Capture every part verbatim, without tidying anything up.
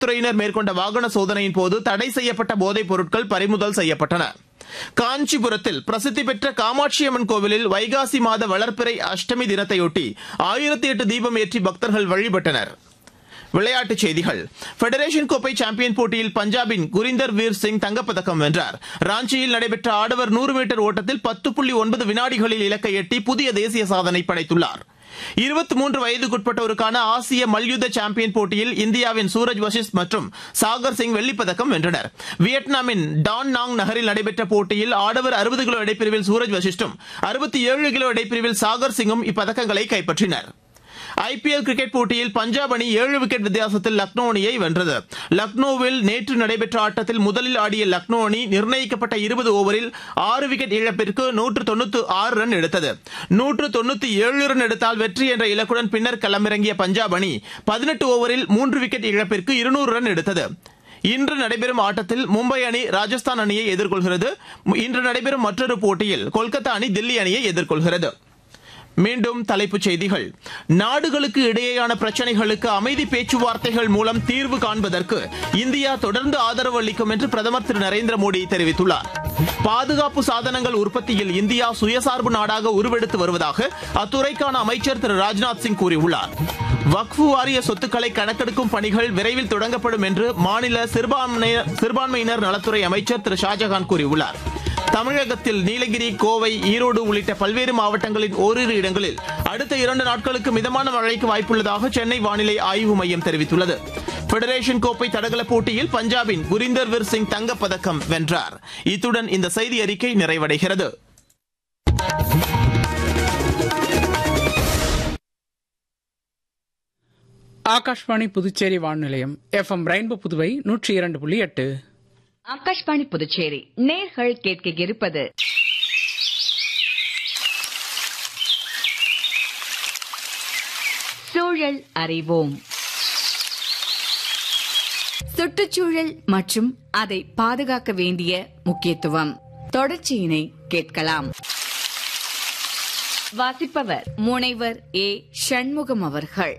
துறையினர் மேற்கொண்ட வாகன சோதனையின் போது தடை செய்யப்பட்ட போதைப் பொருட்கள் பறிமுதல் செய்யப்பட்டன. காஞ்சிபுரத்தில் பிரசித்தி பெற்ற காமாட்சியம்மன் கோவிலில் வைகாசி மாத வளர்ப்பிறை அஷ்டமி தினத்தையொட்டி ஆயிரத்தி எட்டு தீபம் ஏற்றி பக்தர்கள் வழிபட்டனர். விளையாட்டுச் செய்திகள். ஃபெடரேஷன் கோப்பை சாம்பியன் போட்டியில் பஞ்சாபின் குரிந்தர் வீர் சிங் தங்கப்பதக்கம் வென்றார். ராஞ்சியில் நடைபெற்ற ஆடவர் நூறு மீட்டர் ஓட்டத்தில் பத்து புள்ளி ஒன்பது வினாடிகளில் இலக்கை எட்டி புதிய தேசிய சாதனை படைத்துள்ளார். இருபத்தி மூன்று வயதுக்குட்பட்டோருக்கான ஆசிய மல்யுத்த சாம்பியன் போட்டியில் இந்தியாவின் சூரஜ் வஷிஷ்ட் மற்றும் சாகர் சிங் வெள்ளிப்பதக்கம் வென்றனர். வியட்நாமின் டான் நாங் நகரில் நடைபெற்ற போட்டியில் ஆடவர் அறுபது கிலோ எடைப்பிரிவில் சூரஜ் வஷிஷ்டும் அறுபத்தி ஏழு கிலோ எடைப்பிரிவில் சாகர் சிங்கும் இப்பதக்கங்களை கைப்பற்றினர். ஐபிஎல் கிரிக்கெட் போட்டியில் பஞ்சாப் அணி ஏழு விக்கெட் வித்தியாசத்தில் லக்னோ அணியை வென்றது. லக்னோவில் நேற்று நடைபெற்ற ஆட்டத்தில் முதலில் ஆடிய லக்னோ அணி நிர்ணயிக்கப்பட்ட இருபது ஓவரில் ஆறு விக்கெட் இழப்பிற்கு நூற்று தொண்ணூற்று ஆறு ரன் எடுத்தது. நூற்று தொண்ணூற்றி ஏழு ரன் எடுத்தால் வெற்றி என்ற இலக்குடன் பின்னர் களமிறங்கிய பஞ்சாப் அணி பதினெட்டு ஓவரில் மூன்று விக்கெட் இழப்பிற்கு இருநூறு ரன் எடுத்தது. இன்று நடைபெறும் ஆட்டத்தில் மும்பை அணி ராஜஸ்தான் அணியை எதிர்கொள்கிறது. இன்று நடைபெறும் மற்றொரு போட்டியில் கொல்கத்தா அணி தில்லி அணியை எதிர்கொள்கிறது. மீண்டும் தலைப்புச் செய்திகள். நாடுகளுக்கு இடையேயான பிரச்சினைகளுக்கு அமைதி பேச்சுவார்த்தைகள் மூலம் தீர்வு காண்பதற்கு இந்தியா தொடர்ந்து ஆதரவு அளிக்கும் என்று பிரதமர் திரு நரேந்திர மோடி தெரிவித்துள்ளார். பாதுகாப்பு சாதனங்கள் உற்பத்தியில் இந்தியா சுயசார்பு நாடாக உருவெடுத்து வருவதாக அத்துறைக்கான அமைச்சர் திரு ராஜ்நாத் சிங் கூறியுள்ளார். வக்ஃபு வாரிய சொத்துக்களை கணக்கெடுக்கும் பணிகள் விரைவில் தொடங்கப்படும் என்று மாநில சிறுபான்மையினர் சிறுபான்மையினர் நலத்துறை அமைச்சர் திரு ஷாஜகான் கூறியுள்ளார். தமிழகத்தில் நீலகிரி, கோவை, ஈரோடு உள்ளிட்ட பல்வேறு மாவட்டங்களின் ஓரிரு இடங்களில் அடுத்த இரண்டு நாட்களுக்கு மிதமான மழைக்கு வாய்ப்புள்ளதாக சென்னை வானிலை ஆய்வு மையம் தெரிவித்துள்ளது. ஃபெடரேஷன் கோப்பை தடகள போட்டியில் பஞ்சாபின் குரிந்தர் வீர் சிங் தங்கப்பதக்கம் வென்றார். இத்துடன் இந்த செய்தி அறிக்கை நிறைவடைகிறது. Akashvani Puducherry வானொலியம் F M rainbow Puduvai நூற்றி இரண்டு புள்ளி எட்டு. ஆகாஷ்வாணி புதுச்சேரி நேர்கள் கேட்க இருப்பது சூழல் அறிவோம். சுற்றுச்சூழல் மற்றும் அதை பாதுகாக்க வேண்டிய முக்கியத்துவம் தொடர்ச்சியினை கேட்கலாம். வாசிப்பவர் முனைவர் ஏ சண்முகம் அவர்கள்.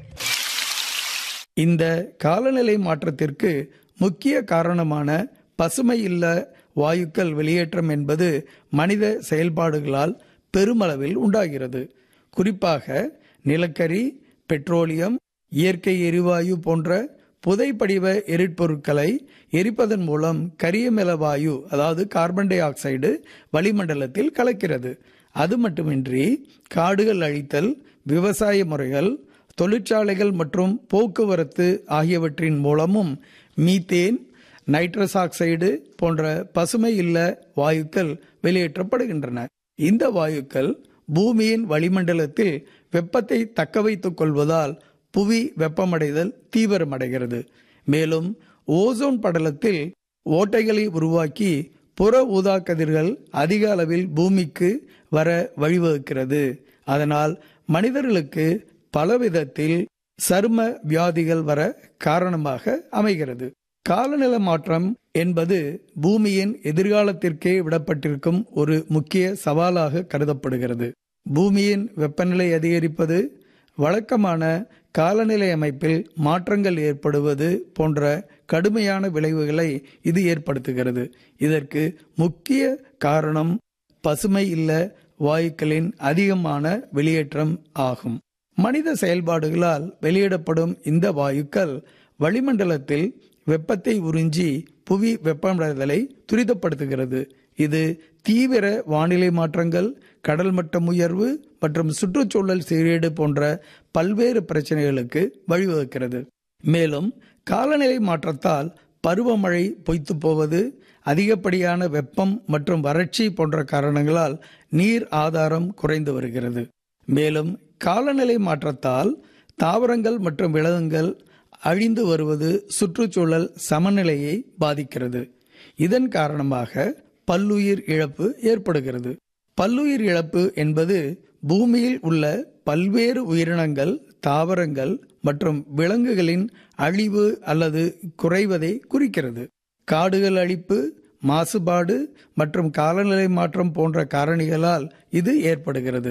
இந்த காலநிலை மாற்றத்திற்கு முக்கிய காரணமான பசுமை இல்ல வாயுக்கள் வெளியேற்றம் என்பது மனித செயல்பாடுகளால் பெருமளவில் உண்டாகிறது. குறிப்பாக நிலக்கரி, பெட்ரோலியம், இயற்கை எரிவாயு போன்ற புதைப்படிவ எரிபொருட்களை எரிப்பதன் மூலம் கரியமில வாயு அதாவது கார்பன் டை ஆக்சைடு வளிமண்டலத்தில் கலக்கிறது. அது மட்டுமின்றி காடுகள் அழித்தல், விவசாய முறைகள், தொழிற்சாலைகள் மற்றும் போக்குவரத்து ஆகியவற்றின் மூலமும் மீத்தேன், நைட்ரஸ் ஆக்சைடு போன்ற பசுமை இல்ல வாயுக்கள் வெளியேற்றப்படுகின்றன. இந்த வாயுக்கள் பூமியின் வளிமண்டலத்தில் வெப்பத்தை தக்க வைத்துக் கொள்வதால் புவி வெப்பமடைதல் தீவிரமடைகிறது. மேலும் ஓசோன் படலத்தில் ஓட்டைகளை உருவாக்கி புற ஊதா கதிர்கள் அதிக அளவில் பூமிக்கு வர வழிவகுக்கிறது. அதனால் மனிதர்களுக்கு பலவிதத்தில் சரும வியாதிகள் வர காரணமாக அமைகிறது. காலநிலை மாற்றம் என்பது பூமியின் எதிர்காலத்திற்கே விடப்பட்டிருக்கும் ஒரு முக்கிய சவாலாக கருதப்படுகிறது. பூமியின் வெப்பநிலை அதிகரிப்பது, வழக்கமான காலநிலை அமைப்பில் மாற்றங்கள் ஏற்படுவது போன்ற கடுமையான விளைவுகளை இது ஏற்படுத்துகிறது. இதற்கு முக்கிய காரணம் பசுமை இல்ல வாயுக்களின் அதிகமான வெளியேற்றம் ஆகும். மனித செயல்பாடுகளால் வெளியிடப்படும் இந்த வாயுக்கள் வளிமண்டலத்தில் வெப்பத்தை உறிஞ்சி புவி வெப்பமடைதலை துரிதப்படுத்துகிறது. இது தீவிர வானிலை மாற்றங்கள், கடல் மட்டம் உயர்வு மற்றும் சுற்றுச்சூழல் சீரீடு போன்ற பல்வேறு பிரச்சனைகளுக்கு வழிவகுக்கிறது. மேலும் காலநிலை மாற்றத்தால் பருவமழை பொய்த்து போவது, அதிகப்படியான வெப்பம் மற்றும் வறட்சி போன்ற காரணங்களால் நீர் ஆதாரம் குறைந்து வருகிறது. மேலும் காலநிலை மாற்றத்தால் தாவரங்கள் மற்றும் விலங்குகள் அழிந்து வருவது சுற்றுச்சூழல் சமநிலையை பாதிக்கிறது. இதன் காரணமாக பல்லுயிர் இழப்பு ஏற்படுகிறது. பல்லுயிர் இழப்பு என்பது பூமியில் உள்ள பல்வேறு உயிரினங்கள், தாவரங்கள் மற்றும் விலங்குகளின் அழிவு அல்லது குறைவதை குறிக்கிறது. காடுகள் அழிப்பு, மாசுபாடு மற்றும் காலநிலை மாற்றம் போன்ற காரணிகளால் இது ஏற்படுகிறது.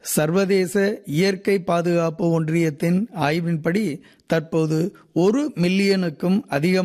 சர்வதேச இயற்கை பாதுகாப்பு ஒன்றியத்தின் ஆய்வின்படி தற்போது ஒரு மில்லியனுக்கும் அதிகமான